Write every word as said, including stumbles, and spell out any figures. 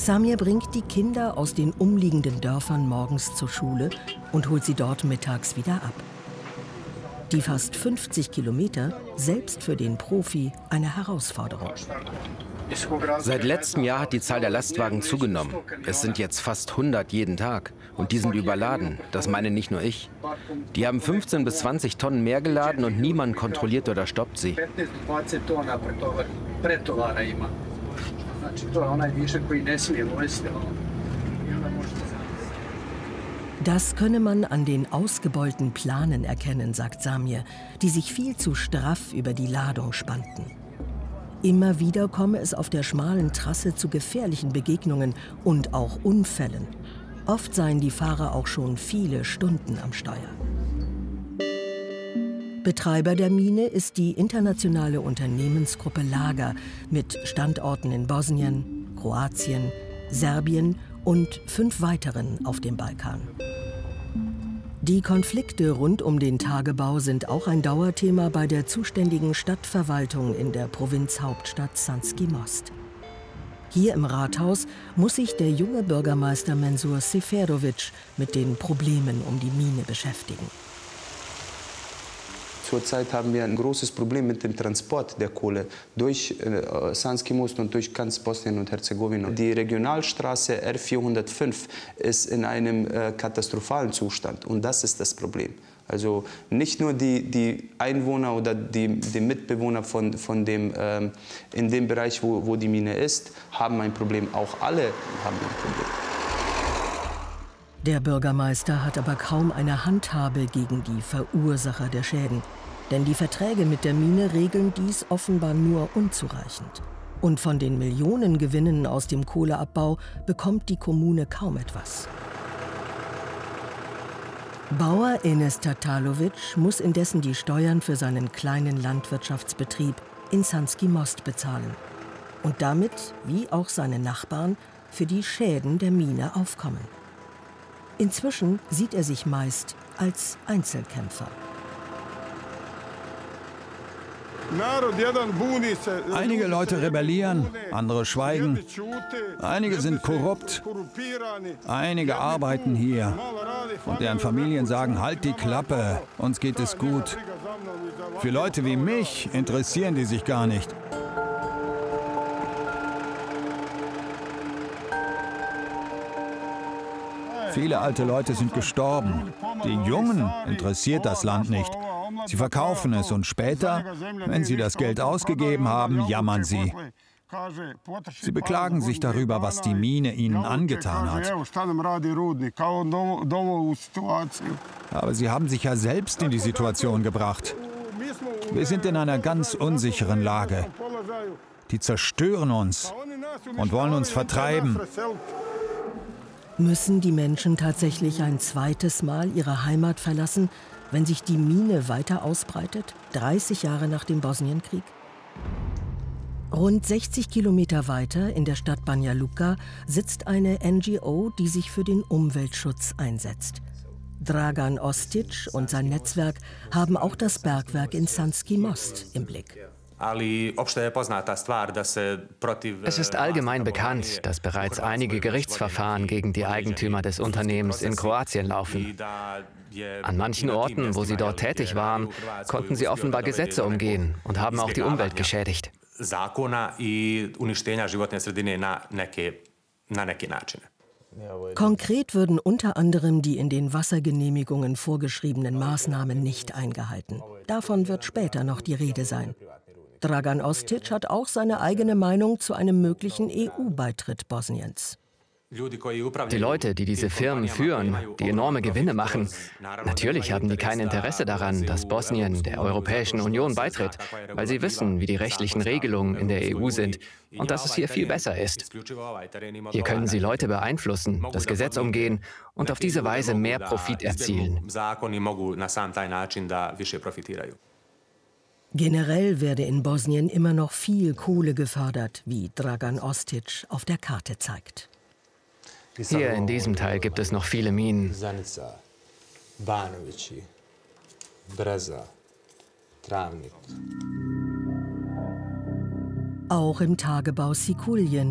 Samir bringt die Kinder aus den umliegenden Dörfern morgens zur Schule und holt sie dort mittags wieder ab. Die fast fünfzig Kilometer, selbst für den Profi eine Herausforderung. Seit letztem Jahr hat die Zahl der Lastwagen zugenommen. Es sind jetzt fast hundert jeden Tag. Und die sind überladen. Das meine nicht nur ich. Die haben fünfzehn bis zwanzig Tonnen mehr geladen und niemand kontrolliert oder stoppt sie. Das könne man an den ausgebeulten Planen erkennen, sagt Samir, die sich viel zu straff über die Ladung spannten. Immer wieder komme es auf der schmalen Trasse zu gefährlichen Begegnungen und auch Unfällen. Oft seien die Fahrer auch schon viele Stunden am Steuer. Betreiber der Mine ist die internationale Unternehmensgruppe Lager mit Standorten in Bosnien, Kroatien, Serbien und fünf weiteren auf dem Balkan. Die Konflikte rund um den Tagebau sind auch ein Dauerthema bei der zuständigen Stadtverwaltung in der Provinzhauptstadt Sanski Most. Hier im Rathaus muss sich der junge Bürgermeister Mensur Seferovic mit den Problemen um die Mine beschäftigen. Zurzeit haben wir ein großes Problem mit dem Transport der Kohle durch äh, Sanski Most und durch ganz Bosnien und Herzegowina. Die Regionalstraße R vierhundertfünf ist in einem äh, katastrophalen Zustand und das ist das Problem. Also nicht nur die, die Einwohner oder die, die Mitbewohner von, von dem, ähm, in dem Bereich, wo, wo die Mine ist, haben ein Problem. Auch alle haben ein Problem. Der Bürgermeister hat aber kaum eine Handhabe gegen die Verursacher der Schäden. Denn die Verträge mit der Mine regeln dies offenbar nur unzureichend. Und von den Millionengewinnen aus dem Kohleabbau bekommt die Kommune kaum etwas. Bauer Enes Tatalovic muss indessen die Steuern für seinen kleinen Landwirtschaftsbetrieb in Sanski Most bezahlen. Und damit, wie auch seine Nachbarn, für die Schäden der Mine aufkommen. Inzwischen sieht er sich meist als Einzelkämpfer. Einige Leute rebellieren, andere schweigen. Einige sind korrupt. Einige arbeiten hier. Und deren Familien sagen, halt die Klappe, uns geht es gut. Für Leute wie mich interessieren die sich gar nicht. Viele alte Leute sind gestorben. Die Jungen interessiert das Land nicht. Sie verkaufen es und später, wenn sie das Geld ausgegeben haben, jammern sie. Sie beklagen sich darüber, was die Mine ihnen angetan hat. Aber sie haben sich ja selbst in die Situation gebracht. Wir sind in einer ganz unsicheren Lage. Die zerstören uns und wollen uns vertreiben. Müssen die Menschen tatsächlich ein zweites Mal ihre Heimat verlassen, wenn sich die Mine weiter ausbreitet, dreißig Jahre nach dem Bosnienkrieg? Rund sechzig Kilometer weiter in der Stadt Banja Luka sitzt eine N G O, die sich für den Umweltschutz einsetzt. Dragan Ostic und sein Netzwerk haben auch das Bergwerk in Sanski Most im Blick. Es ist allgemein bekannt, dass bereits einige Gerichtsverfahren gegen die Eigentümer des Unternehmens in Kroatien laufen. An manchen Orten, wo sie dort tätig waren, konnten sie offenbar Gesetze umgehen und haben auch die Umwelt geschädigt. Konkret würden unter anderem die in den Wassergenehmigungen vorgeschriebenen Maßnahmen nicht eingehalten. Davon wird später noch die Rede sein. Dragan Ostic hat auch seine eigene Meinung zu einem möglichen E U-Beitritt Bosniens. Die Leute, die diese Firmen führen, die enorme Gewinne machen, natürlich haben die kein Interesse daran, dass Bosnien der Europäischen Union beitritt, weil sie wissen, wie die rechtlichen Regelungen in der E U sind und dass es hier viel besser ist. Hier können sie Leute beeinflussen, das Gesetz umgehen und auf diese Weise mehr Profit erzielen. Generell werde in Bosnien immer noch viel Kohle gefördert, wie Dragan Ostic auf der Karte zeigt. Hier in diesem Teil gibt es noch viele Minen. Auch im Tagebau Sikuljen